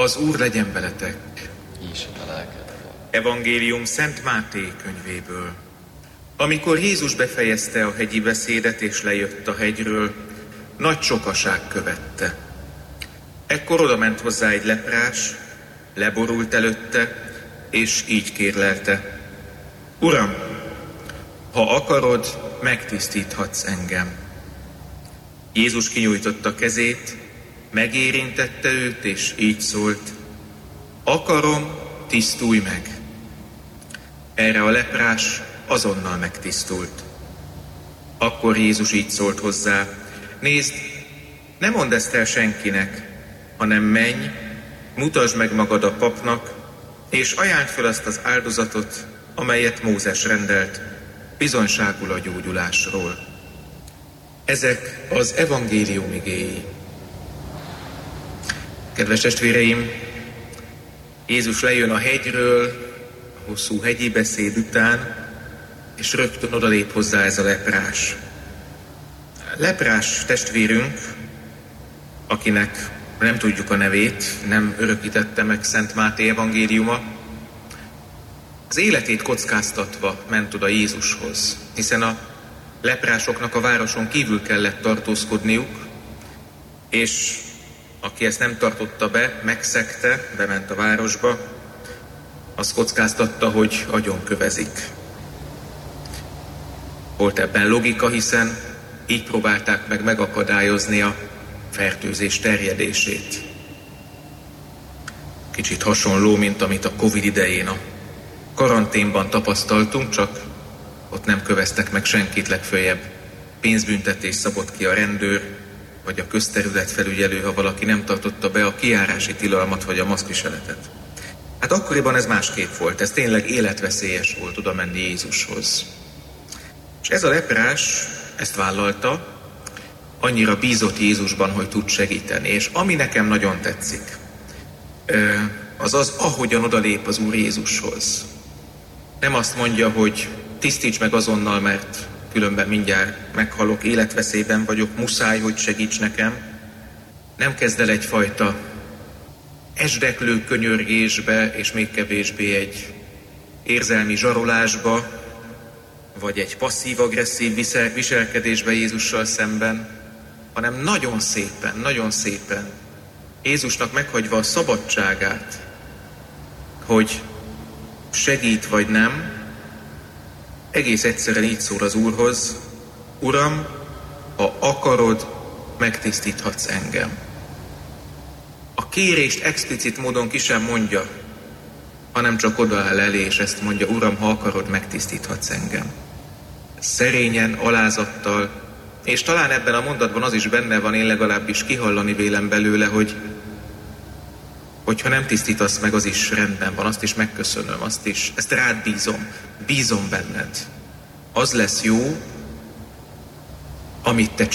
Az Úr legyen veletek! És a lelkedben. Evangélium Szent Máté könyvéből. Amikor Jézus befejezte a hegyi beszédet és lejött a hegyről, nagy sokaság követte. Ekkor odament hozzá egy leprás, leborult előtte, és így kérlelte: Uram, ha akarod, megtisztíthatsz engem. Jézus kinyújtotta kezét, megérintette őt, és így szólt: Akarom, tisztulj meg! Erre a leprás azonnal megtisztult. Akkor Jézus így szólt hozzá: Nézd, ne mondd ezt el senkinek, hanem menj, mutasd meg magad a papnak, és ajánld fel azt az áldozatot, amelyet Mózes rendelt, bizonyságul a gyógyulásról. Ezek az evangélium igéi. Kedves testvéreim, Jézus lejön a hegyről, a hosszú hegyi beszéd után, és rögtön odalép hozzá ez a leprás. Leprás testvérünk, akinek nem tudjuk a nevét, nem örökítette meg Szent Máté evangéliuma, az életét kockáztatva ment oda Jézushoz, hiszen a leprásoknak a városon kívül kellett tartózkodniuk, és aki ezt nem tartotta be, megszegte, bement a városba, az kockáztatta, hogy agyonkövezik. Volt ebben logika, hiszen így próbálták meg megakadályozni a fertőzés terjedését. Kicsit hasonló, mint amit a Covid idején a karanténban tapasztaltunk, csak ott nem köveztek meg senkit, legföljebb pénzbüntetést szabott ki a rendőr, vagy a közterületfelügyelő, ha valaki nem tartotta be a kijárási tilalmat, vagy a maszkviseletet. Hát akkoriban ez másképp volt, ez tényleg életveszélyes volt oda menni Jézushoz. És ez a leprás ezt vállalta, annyira bízott Jézusban, hogy tud segíteni. És ami nekem nagyon tetszik, az ahogyan odalép az Úr Jézushoz. Nem azt mondja, hogy tisztíts meg azonnal, mert különben mindjárt meghalok, életveszélyben vagyok, muszáj, hogy segíts nekem. Nem kezd el egyfajta esdeklő könyörgésbe, és még kevésbé egy érzelmi zsarolásba, vagy egy passzív-agresszív viselkedésbe Jézussal szemben, hanem nagyon szépen Jézusnak meghagyva a szabadságát, hogy segít vagy nem, egész egyszerűen így szól az Úrhoz: Uram, ha akarod, megtisztíthatsz engem. A kérést explicit módon ki sem mondja, hanem csak odaáll elé, és ezt mondja: Uram, ha akarod, megtisztíthatsz engem. Szerényen, alázattal, és talán ebben a mondatban az is benne van, én legalábbis kihallani vélem belőle, hogyha nem tisztítasz meg, az is rendben van, azt is megköszönöm, ezt rád bízom benned. Az lesz jó, amit te